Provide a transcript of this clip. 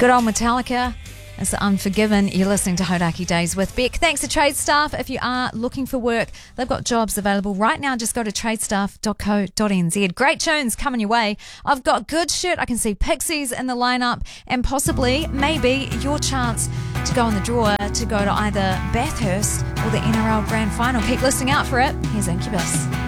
Good old Metallica. It's Unforgiven. You're listening to Hodaki Days with Beck. Thanks to Trade Staff. If you are looking for work, they've got jobs available right now. Just go to tradestaff.co.nz. Great tunes coming your way. I've got good shit. I can see Pixies in the lineup and possibly, maybe, your chance to go in the draw to go to either Bathurst or the NRL Grand Final. Keep listening out for it. Here's Incubus.